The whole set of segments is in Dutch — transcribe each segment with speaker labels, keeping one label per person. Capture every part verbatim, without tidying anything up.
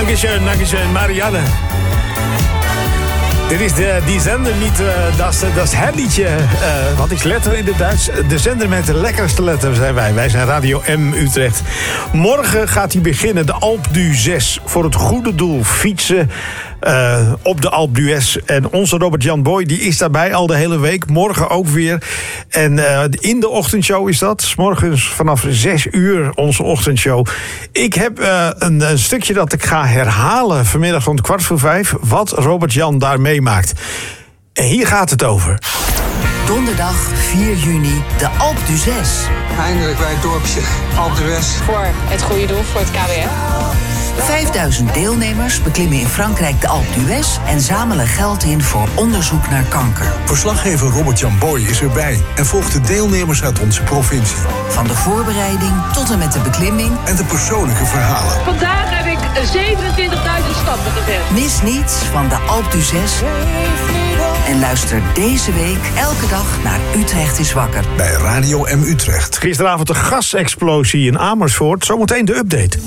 Speaker 1: Dankeschön, dankeschön, Marianne. Dit is de, die zender niet, uh, dat is dat het liedje. Uh, wat is letter in het Duits? De zender met de lekkerste letter zijn wij. Wij zijn Radio M Utrecht. Morgen gaat hij beginnen, de Alpe d'Huez. Voor het goede doel fietsen uh, op de Alpe d'Huez. En onze Robert-Jan Boy, die is daarbij al de hele week. Morgen ook weer. En uh, in de ochtendshow is dat. 's Morgens vanaf zes uur onze ochtendshow. Ik heb uh, een, een stukje dat ik ga herhalen vanmiddag rond kwart voor vijf. Wat Robert-Jan daarmee maakt. En hier gaat het over.
Speaker 2: Donderdag vier juni, de Alpe d'Huez.
Speaker 3: Eindelijk bij het dorpje Alpe d'Huez.
Speaker 4: Voor het goede doel, voor het K W F.
Speaker 2: vijfduizend deelnemers beklimmen in Frankrijk de Alpe d'Huez en zamelen geld in voor onderzoek naar kanker.
Speaker 5: Verslaggever Robert-Jan Boy is erbij en volgt de deelnemers uit onze provincie.
Speaker 2: Van de voorbereiding tot en met de beklimming
Speaker 5: en de persoonlijke verhalen.
Speaker 6: Vandaag heb ik zevenentwintigduizend stappen gezet.
Speaker 2: Mis niets van de Alpe d'Huez. En luister deze week elke dag naar Utrecht is wakker.
Speaker 5: Bij Radio M Utrecht.
Speaker 1: Gisteravond een gasexplosie in Amersfoort. Zometeen de update.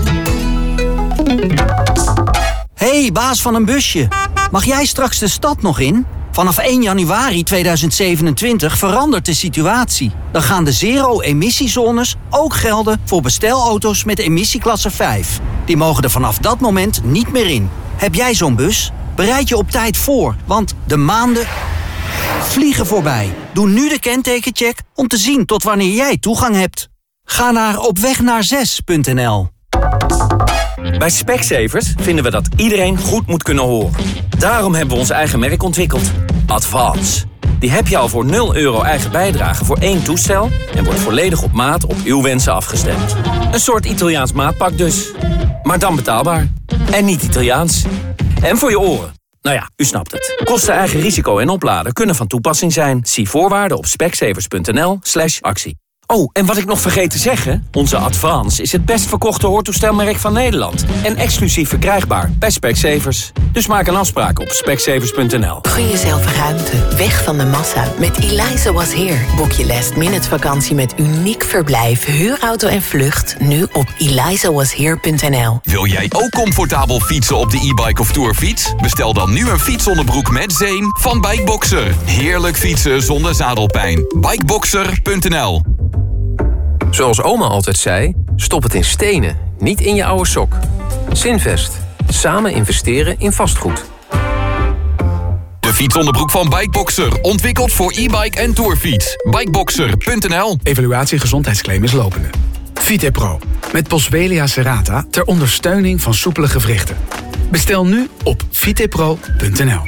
Speaker 7: Hey, baas van een busje. Mag jij straks de stad nog in? Vanaf één januari tweeduizend zevenentwintig verandert de situatie. Dan gaan de zero-emissiezones ook gelden voor bestelauto's met emissieklasse vijf. Die mogen er vanaf dat moment niet meer in. Heb jij zo'n bus? Bereid je op tijd voor, want de maanden vliegen voorbij. Doe nu de kentekencheck om te zien tot wanneer jij toegang hebt. Ga naar opwegnaar6 punt n l.
Speaker 8: Bij Specsavers vinden we dat iedereen goed moet kunnen horen. Daarom hebben we ons eigen merk ontwikkeld. Advance. Die heb je al voor nul euro eigen bijdrage voor één toestel en wordt volledig op maat op uw wensen afgestemd. Een soort Italiaans maatpak dus. Maar dan betaalbaar. En niet Italiaans. En voor je oren. Nou ja, u snapt het. Kosten, eigen risico en opladen kunnen van toepassing zijn. Zie voorwaarden op specsavers punt n l slash actie. Oh, en wat ik nog vergeet te zeggen. Onze Advance is het best verkochte hoortoestelmerk van Nederland. En exclusief verkrijgbaar bij Specsavers. Dus maak een afspraak op specsavers punt n l.
Speaker 9: Gun jezelf ruimte. Weg van de massa. Met Eliza Was Here. Boek je last minute vakantie met uniek verblijf, huurauto en vlucht. Nu op eliza was here punt n l.
Speaker 10: Wil jij ook comfortabel fietsen op de e-bike of tourfiets? Bestel dan nu een fietsonderbroek met zeem van Bikeboxer. Heerlijk fietsen zonder zadelpijn. Bikeboxer punt n l.
Speaker 11: Zoals oma altijd zei, stop het in stenen, niet in je oude sok. Zinvest. Samen investeren in vastgoed.
Speaker 10: De fietsonderbroek van Bikeboxer. Ontwikkeld voor e-bike en tourfiets. Bikeboxer punt n l.
Speaker 12: Evaluatie gezondheidsclaim is lopende. VitePro. Met Boswellia serrata ter ondersteuning van soepele gewrichten. Bestel nu op vitepro punt n l.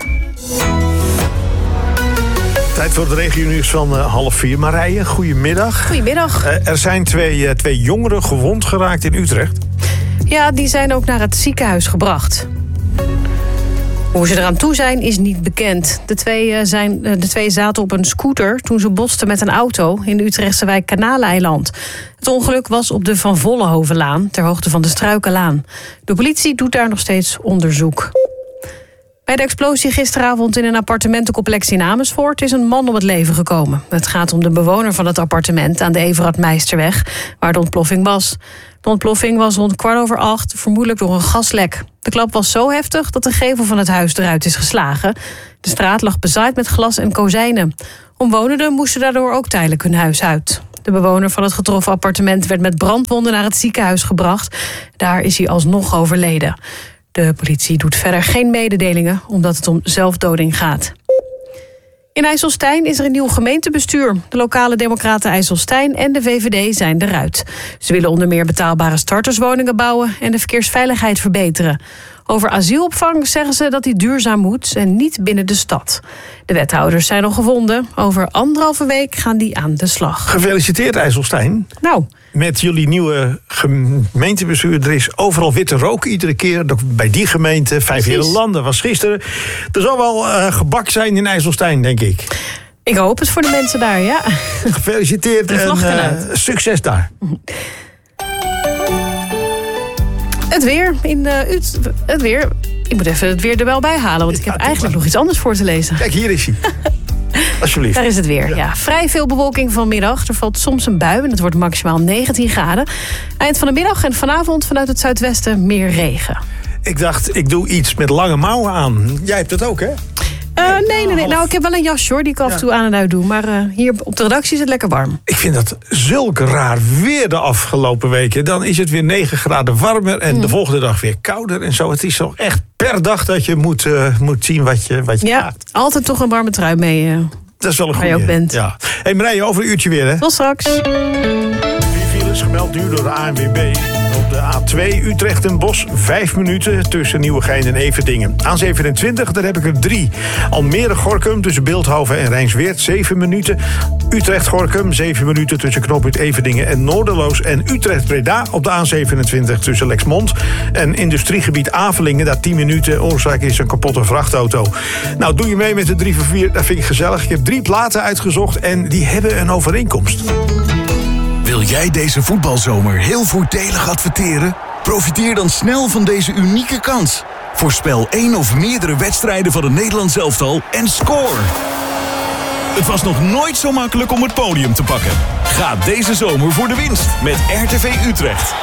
Speaker 1: Tijd voor het regionieuws van uh, half vier. Marije, goedemiddag.
Speaker 13: Goedemiddag.
Speaker 1: Uh, er zijn twee, uh, twee jongeren gewond geraakt in Utrecht.
Speaker 13: Ja, die zijn ook naar het ziekenhuis gebracht. Hoe ze eraan toe zijn, is niet bekend. De twee, uh, zijn, uh, de twee zaten op een scooter toen ze botsten met een auto in de Utrechtse wijk Kanaaleiland. Het ongeluk was op de Van Vollenhovenlaan, ter hoogte van de Struikenlaan. De politie doet daar nog steeds onderzoek. Bij de explosie gisteravond in een appartementencomplex in Amersfoort is een man om het leven gekomen. Het gaat om de bewoner van het appartement aan de Everard Meisterweg, waar de ontploffing was. De ontploffing was rond kwart over acht, vermoedelijk door een gaslek. De klap was zo heftig dat de gevel van het huis eruit is geslagen. De straat lag bezaaid met glas en kozijnen. Omwonenden moesten daardoor ook tijdelijk hun huis uit. De bewoner van het getroffen appartement werd met brandwonden naar het ziekenhuis gebracht. Daar is hij alsnog overleden. De politie doet verder geen mededelingen, omdat het om zelfdoding gaat. In IJsselstein is er een nieuw gemeentebestuur. De lokale democraten IJsselstein en de V V D zijn eruit. Ze willen onder meer betaalbare starterswoningen bouwen en de verkeersveiligheid verbeteren. Over asielopvang zeggen ze dat die duurzaam moet en niet binnen de stad. De wethouders zijn al gevonden. Over anderhalve week gaan die aan de slag.
Speaker 1: Gefeliciteerd IJsselstein.
Speaker 13: Nou.
Speaker 1: Met jullie nieuwe gemeentebestuur. Er is overal witte rook iedere keer. Bij die gemeente, Vijf Herenlanden was gisteren. Er zal wel uh, gebak zijn in IJsselstein, denk ik.
Speaker 13: Ik hoop het voor de mensen daar, ja.
Speaker 1: Gefeliciteerd en uh, succes daar.
Speaker 13: Het weer in uh, Ut- het weer. Ik moet even het weer er wel bij halen, want ik heb ja, eigenlijk nog iets anders voor te lezen.
Speaker 1: Kijk, hier is hij. Alsjeblieft.
Speaker 13: Daar is het weer, ja. ja. Vrij veel bewolking vanmiddag. Er valt soms een bui en het wordt maximaal negentien graden. Eind van de middag en vanavond vanuit het zuidwesten meer regen.
Speaker 1: Ik dacht, ik doe iets met lange mouwen aan. Jij hebt dat ook, hè?
Speaker 13: Uh, nee, nee, nee. Nou, ik heb wel een jasje hoor, die ik af en toe aan en uit doe. Maar uh, hier op de redactie is het lekker warm.
Speaker 1: Ik vind dat zulk raar weer de afgelopen weken. Dan is het weer negen graden warmer en mm. de volgende dag weer kouder en zo. Het is toch echt per dag dat je moet, uh, moet zien wat je, wat je
Speaker 13: ja,
Speaker 1: maakt.
Speaker 13: Altijd toch een warme trui mee. Uh,
Speaker 1: dat is wel een goede.
Speaker 13: Waar je ook bent.
Speaker 1: Ja. Hey Marije, over een uurtje weer, hè?
Speaker 13: Tot straks.
Speaker 1: Vier files gemeld nu door de A N W B. Op de A twee Utrecht en Bosch, vijf minuten tussen Nieuwegein en Everdingen. A zevenentwintig, daar heb ik er drie. Almere-Gorinchem tussen Beeldhoven en Rijnsweert, zeven minuten. Utrecht-Gorinchem, zeven minuten tussen knooppunt Everdingen en Noorderloos. En Utrecht-Breda op de A zevenentwintig tussen Lexmond en industriegebied Avelingen. Daar tien minuten, oorzaak is een kapotte vrachtauto. Nou, doe je mee met de drie voor vier, dat vind ik gezellig. Ik heb drie platen uitgezocht en die hebben een overeenkomst.
Speaker 14: Wil jij deze voetbalzomer heel voordelig adverteren? Profiteer dan snel van deze unieke kans. Voorspel één of meerdere wedstrijden van het Nederlands elftal en score. Het was nog nooit zo makkelijk om het podium te pakken. Ga deze zomer voor de winst met R T V Utrecht.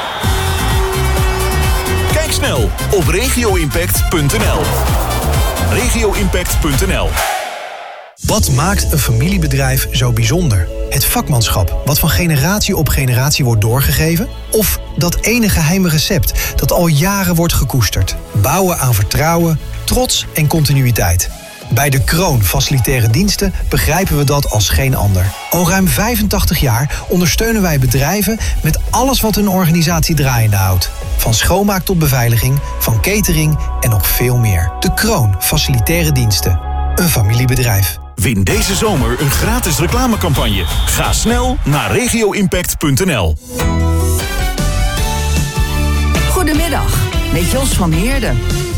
Speaker 14: Kijk snel op regio impact punt n l. regio impact punt n l.
Speaker 15: Wat maakt een familiebedrijf zo bijzonder? Het vakmanschap, wat van generatie op generatie wordt doorgegeven? Of dat ene geheime recept dat al jaren wordt gekoesterd? Bouwen aan vertrouwen, trots en continuïteit. Bij De Kroon Facilitaire Diensten begrijpen we dat als geen ander. Al ruim vijfentachtig jaar ondersteunen wij bedrijven met alles wat hun organisatie draaiende houdt. Van schoonmaak tot beveiliging, van catering en nog veel meer. De Kroon Facilitaire Diensten. Een familiebedrijf.
Speaker 14: Win deze zomer een gratis reclamecampagne. Ga snel naar regio impact punt n l.
Speaker 2: Goedemiddag, met Jos van Heerden.